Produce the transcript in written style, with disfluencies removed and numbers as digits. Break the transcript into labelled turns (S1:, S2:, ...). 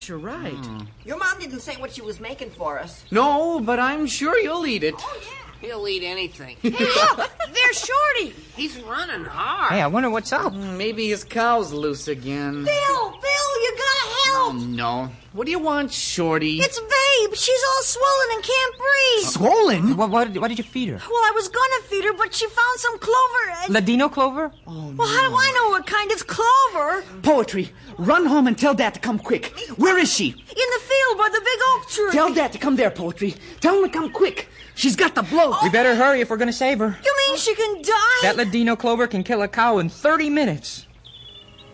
S1: You're right.
S2: Your mom didn't say what she was making for us.
S1: No, but I'm sure you'll eat it.
S2: Oh, yeah.
S3: He'll eat anything.
S4: Hey, look, there's Shorty.
S3: He's running hard.
S5: Hey, I wonder what's up.
S1: Maybe his cow's loose again.
S4: Bill, you gotta help.
S1: Oh, no. What do you want, Shorty?
S4: It's Babe. She's all swollen and can't breathe.
S5: Swollen? What did you feed her?
S4: Well, I was gonna feed her, but she found some clover and...
S5: Ladino clover?
S4: Well, how do I know what kind? It's clover.
S6: Poetry, run home and tell Dad to come quick. Where is she?
S4: In the field by the big oak tree.
S6: Tell Dad to come there, Poetry. Tell him to come quick. She's got the bloat.
S5: We better hurry if we're gonna save her.
S4: You mean she can die?
S5: That Ladino clover can kill a cow in 30 minutes.